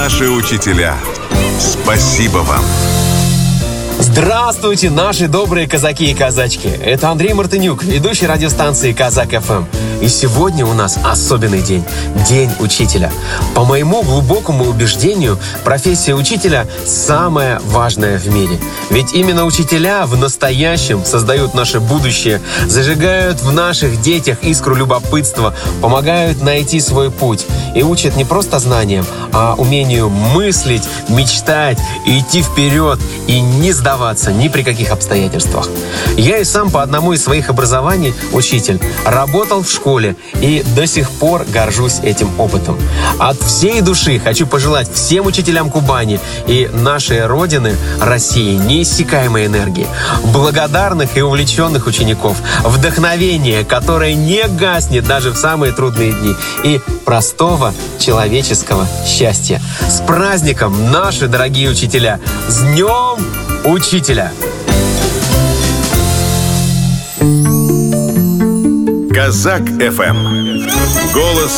Наши учителя. Спасибо вам. Здравствуйте, наши добрые казаки и казачки. Это Андрей Мартынюк, ведущий радиостанции Казак ФМ. И сегодня у нас особенный день – День учителя. По моему глубокому убеждению, профессия учителя самая важная в мире. Ведь именно учителя в настоящем создают наше будущее, зажигают в наших детях искру любопытства, помогают найти свой путь и учат не просто знаниям, а умению мыслить, мечтать и идти вперед и не сдаваться ни при каких обстоятельствах. Я и сам по одному из своих образований учитель, работал в школе и до сих пор горжусь этим опытом. От всей души хочу пожелать всем учителям Кубани и нашей Родины, России, неиссякаемой энергии, благодарных и увлеченных учеников, вдохновения, которое не гаснет даже в самые трудные дни, и простого человеческого счастья. С праздником, наши дорогие учителя! С Днем Учителя! Казак ФМ. Голос